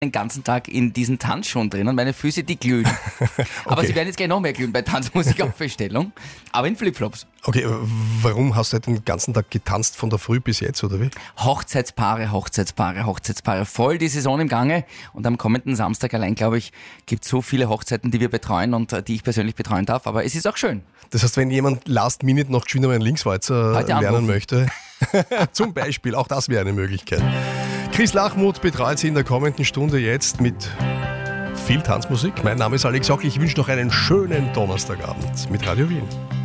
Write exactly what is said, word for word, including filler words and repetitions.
den ganzen Tag in diesen Tanzschuhen drin und meine Füße, die glühen. Aber Okay. sie werden jetzt gleich noch mehr glühen bei Tanzmusikaufstellung, aber in Flipflops. Okay, warum hast du den ganzen Tag getanzt von der Früh bis jetzt, oder wie? Hochzeitspaare, Hochzeitspaare, Hochzeitspaare. Voll die Saison im Gange und am kommenden Samstag allein, glaube ich, gibt es so viele Hochzeiten, die wir betreuen und äh, die ich persönlich betreuen darf. Aber es ist auch schön. Das heißt, wenn jemand last minute noch geschwind einen Linkswalzer Heute lernen anrufen. möchte, zum Beispiel, auch das wäre eine Möglichkeit. Chris Lachmuth betreut Sie in der kommenden Stunde jetzt mit viel Tanzmusik. Mein Name ist Alex Ock. Ich wünsche noch einen schönen Donnerstagabend mit Radio Wien.